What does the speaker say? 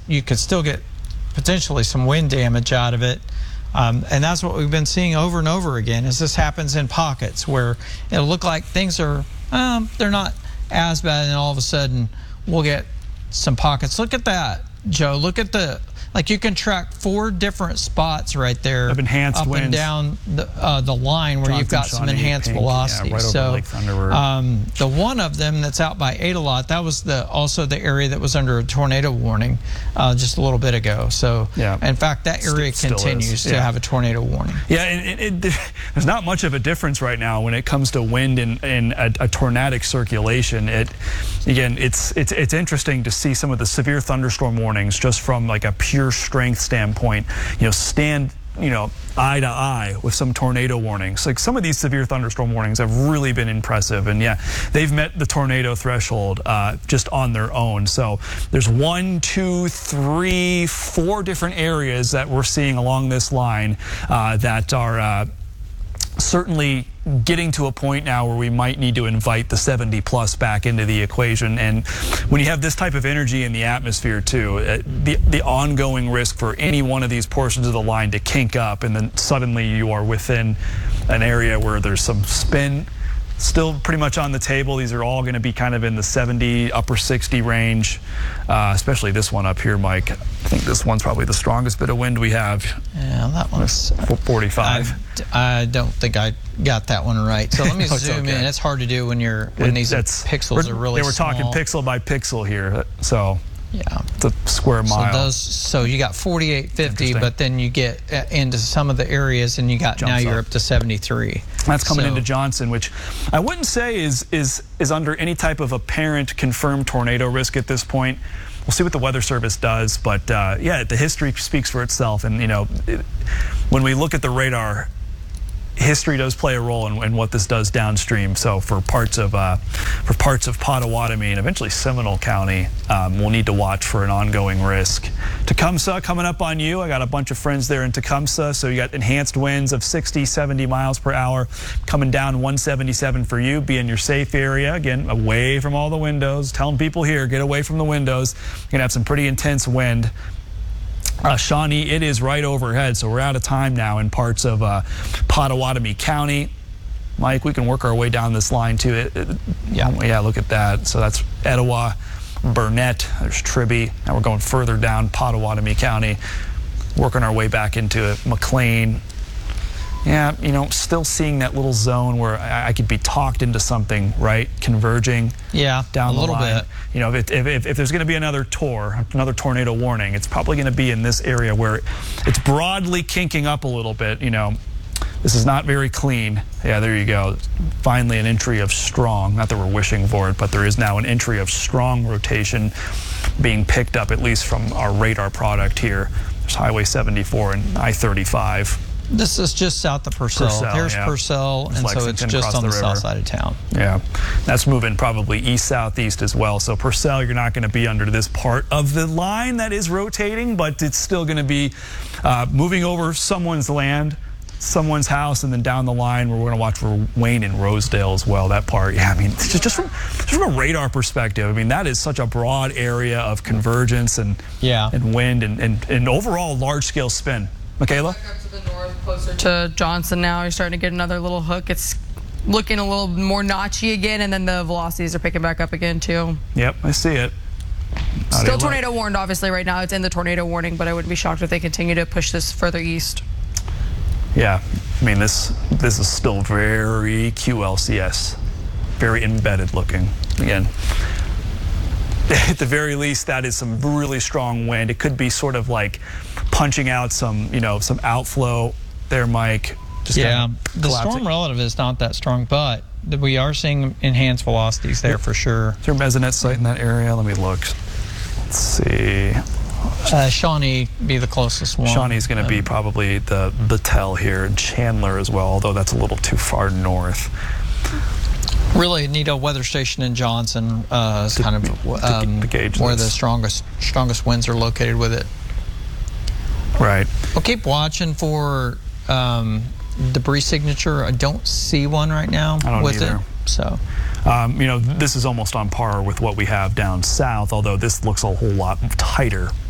you could still get potentially some wind damage out of it. And that's what we've been seeing over and over again, is this happens in pockets where it'll look like things are, they're not as bad, and all of a sudden we'll get some pockets. Look at that, Joe. Look at like you can track 4 different spots right there of enhanced up winds. And down the line where you've got some enhanced velocity. Yeah, right over Lake Thunderbird. The one of them that's out by Ada-Lot, that was also the area that was under a tornado warning just a little bit ago. So yeah. In fact, that area continues to have a tornado warning. Yeah, and there's not much of a difference right now when it comes to wind and a tornadic circulation. Again, it's interesting to see some of the severe thunderstorm warnings just from like a pure strength standpoint, stand eye to eye with some tornado warnings. Like some of these severe thunderstorm warnings have really been impressive, and yeah, they've met the tornado threshold just on their own. So there's 1, 2, 3, 4 different areas that we're seeing along this line that are certainly getting to a point now where we might need to invite the 70 plus back into the equation. And when you have this type of energy in the atmosphere too, the ongoing risk for any one of these portions of the line to kink up, and then suddenly you are within an area where there's some spin still pretty much on the table. These are all going to be kind of in the 70, upper 60 range, especially this one up here, Mike. I think this one's probably the strongest bit of wind we have. Yeah, that one's 45. I don't think I got that one right. So let me zoom in. It's hard to do when these pixels are really small. They were talking pixel by pixel here, so yeah, it's a square mile. So you got 4850, but then you get into some of the areas, and you're up to 73. That's coming into Johnson, which I wouldn't say is under any type of apparent confirmed tornado risk at this point. We'll see what the Weather Service does, but yeah, the history speaks for itself. And when we look at the radar, history does play a role in what this does downstream. So for parts of Pottawatomie and eventually Seminole County, we'll need to watch for an ongoing risk. Tecumseh coming up on you. I got a bunch of friends there in Tecumseh, so you got enhanced winds of 60, 70 miles per hour coming down 177 for you. Be in your safe area, again, away from all the windows. Telling people here, get away from the windows. You're gonna have some pretty intense wind. Shawnee, it is right overhead, so we're out of time now in parts of Pottawatomie County. Mike, we can work our way down this line too. Yeah, look at that. So that's Etowah, Burnett, there's Tribby. Now we're going further down Pottawatomie County, working our way back into it. McLean. Yeah, still seeing that little zone where I could be talked into something, right? Converging. Yeah, down a little line. bit. If there's going to be another tornado warning, it's probably going to be in this area where it's broadly kinking up a little bit. This is not very clean. Yeah, there you go. Finally, an entry of strong. Not that we're wishing for it, but there is now an entry of strong rotation being picked up, at least from our radar product here. There's Highway 74 and I-35. This is just south of Purcell. There's Purcell, and so it's just on the south side of town. Yeah, that's moving probably east-southeast as well. So Purcell, you're not going to be under this part of the line that is rotating, but it's still going to be moving over someone's land, someone's house, and then down the line we're going to watch for Wayne and Rosedale as well, that part. Yeah, I mean, just from a radar perspective, I mean, that is such a broad area of convergence and wind and overall large-scale spin. Michaela? Back up to the north, closer to Johnson now. You're starting to get another little hook. It's looking a little more notchy again, and then the velocities are picking back up again, too. Yep, I see it. Still tornado warned, obviously, right now. It's in the tornado warning, but I wouldn't be shocked if they continue to push this further east. Yeah, I mean, this is still very QLCS, very embedded looking. Again, at the very least, that is some really strong wind. It could be sort of like punching out some outflow there, Mike. The storm relative is not that strong, but we are seeing enhanced velocities there for sure. Is there a mesonet site in that area? Let me look. Let's see. Shawnee be the closest one. Shawnee's going to be probably the tell here, and Chandler as well, although that's a little too far north. Really need a weather station in Johnson is kind of where the strongest winds are located with it. Right. We'll keep watching for debris signature. I don't see one right now with it. So, this is almost on par with what we have down south, although this looks a whole lot tighter